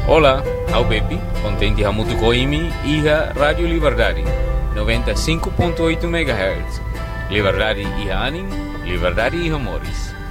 Olá, ao Pepe, contente a muito coimi e a Rádio Liberdade, 95.8 MHz. Liberdade e anim, liberdade e amores.